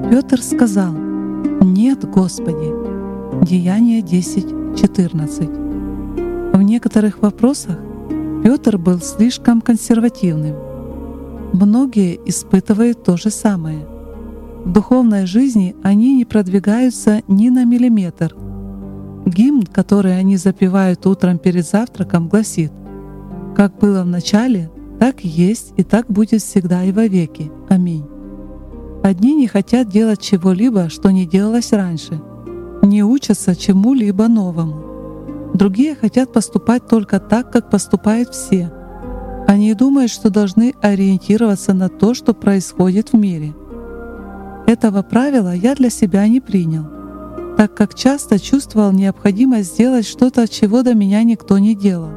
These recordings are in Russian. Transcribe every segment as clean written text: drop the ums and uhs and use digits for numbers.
Петр сказал: «Нет, Господи». Деяния 10:14. В некоторых вопросах Петр был слишком консервативным. Многие испытывают то же самое. В духовной жизни они не продвигаются ни на миллиметр. Гимн, который они запевают утром перед завтраком, гласит: «Как было в начале, так есть и так будет всегда и вовеки. Аминь». Одни не хотят делать чего-либо, что не делалось раньше, не учатся чему-либо новому. Другие хотят поступать только так, как поступают все. Они думают, что должны ориентироваться на то, что происходит в мире. Этого правила я для себя не принял, так как часто чувствовал необходимость сделать что-то, чего до меня никто не делал.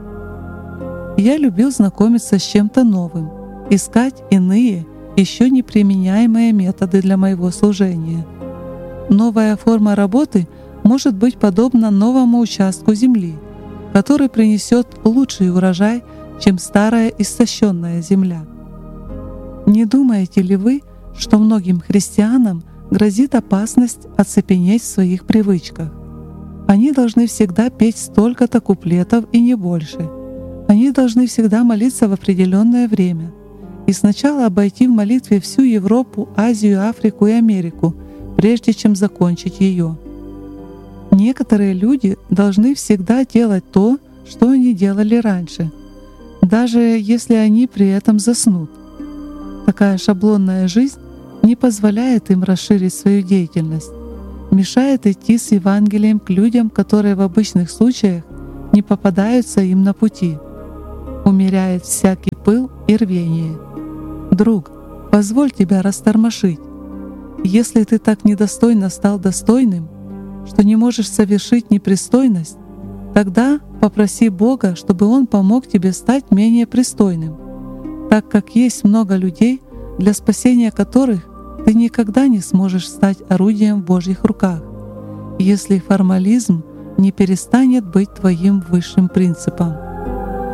Я любил знакомиться с чем-то новым, искать иные, еще не применяемые методы для моего служения. Новая форма работы может быть подобна новому участку земли, который принесет лучший урожай, чем старая истощенная земля. Не думаете ли вы, что многим христианам грозит опасность оцепенеть в своих привычках? Они должны всегда петь столько-то куплетов и не больше. Они должны всегда молиться в определенное время и сначала обойти в молитве всю Европу, Азию, Африку и Америку, прежде чем закончить ее. Некоторые люди должны всегда делать то, что они делали раньше, даже если они при этом заснут. Такая шаблонная жизнь не позволяет им расширить свою деятельность, мешает идти с Евангелием к людям, которые в обычных случаях не попадаются им на пути, умеряет всякий пыл и рвение. Друг, позволь тебя растормошить. Если ты так недостойно стал достойным, что не можешь совершить непристойность, тогда попроси Бога, чтобы Он помог тебе стать менее пристойным, так как есть много людей, для спасения которых ты никогда не сможешь стать орудием в Божьих руках, если формализм не перестанет быть твоим высшим принципом.